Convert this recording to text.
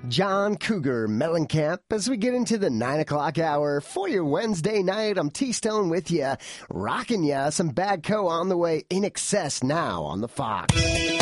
John Cougar Mellencamp as we get into the 9 o'clock hour for your Wednesday night. I'm T-Stone with you, rocking you. Some Bad Co on the way, In Excess now on the Fox.